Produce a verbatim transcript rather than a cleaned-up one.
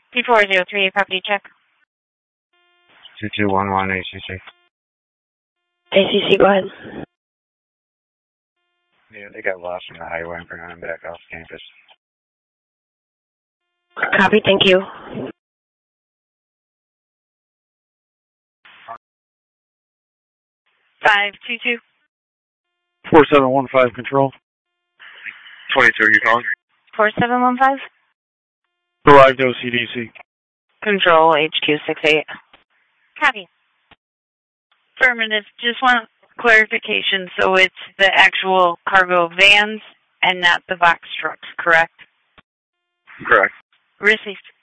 P four zero three, property check. two two one one A C C. A C C, go ahead. Yeah, they got lost on the highway and bringing them back off campus. Copy, thank you. five two two. four seven one five, control. twenty-two, you calling? four seven one five. Arrived O C D C. Control, H Q six eight. Copy. Affirmative. Just want clarification. So it's the actual cargo vans and not the box trucks, correct? Correct. Received.